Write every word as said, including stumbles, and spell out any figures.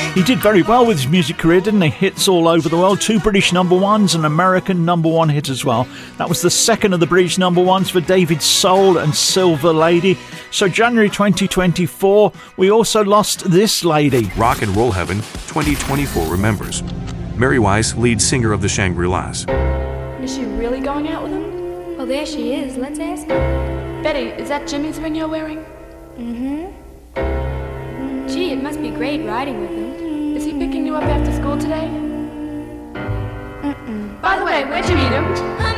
He did very well with his music career, didn't he? Hits all over the world. Two British number ones, an American number one hit as well. That was the second of the British number ones for David Soul and Silver Lady. So January twenty twenty-four, we also lost this lady. Rock and Roll Heaven twenty twenty-four remembers. Mary Weiss, lead singer of the Shangri-Las. Is she really going out with him? Well, there she is. Let's ask her. Betty, is that Jimmy's ring you're wearing? Mm-hmm. Gee, it must be great riding with him. Is he picking you up after school today? Mm-mm. By the way, where'd you meet him?